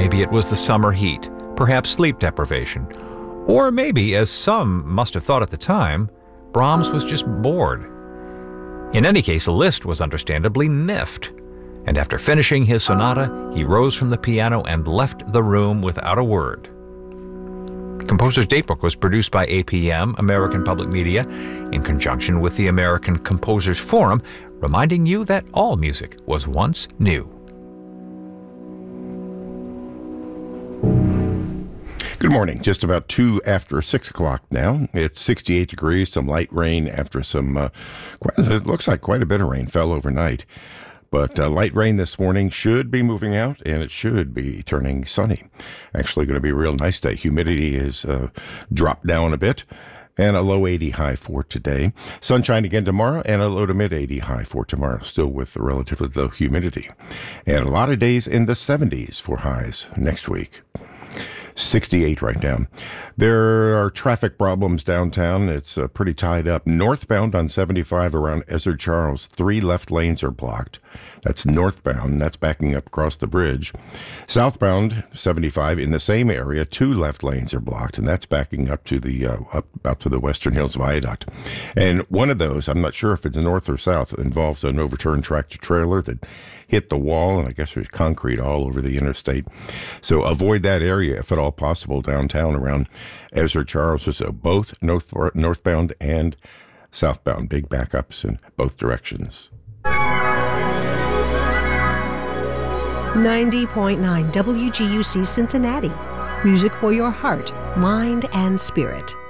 Maybe it was the summer heat, perhaps sleep deprivation. Or maybe, as some must have thought at the time, Brahms was just bored. In any case, Liszt was understandably miffed, and after finishing his sonata, he rose from the piano and left the room without a word. The composer's datebook was produced by APM, American Public Media, in conjunction with the American Composers Forum, reminding you that all music was once new. Good morning. Just about 2 after 6 o'clock now. It's 68 degrees, some light rain after it looks like quite a bit of rain fell overnight. But light rain this morning should be moving out, and it should be turning sunny. Actually going to be a real nice day. Humidity is dropped down a bit, and a low 80 high for today. Sunshine again tomorrow, and a low to mid 80 high for tomorrow, still with relatively low humidity. And a lot of days in the 70s for highs next week. 68 right now. There are traffic problems downtown. It's pretty tied up. Northbound on 75 around Ezra Charles, 3 left lanes are blocked. That's northbound. That's backing up across the bridge. Southbound 75 in the same area, 2 left lanes are blocked, and that's backing up to the up to the Western Hills Viaduct. And one of those, I'm not sure if it's north or south, involves an overturned tractor trailer that hit the wall, and I guess there's concrete all over the interstate. So avoid that area if at all possible downtown around Ezra Charles. So both northbound and southbound, big backups in both directions. 90.9 WGUC Cincinnati. Music for your heart, mind, and spirit.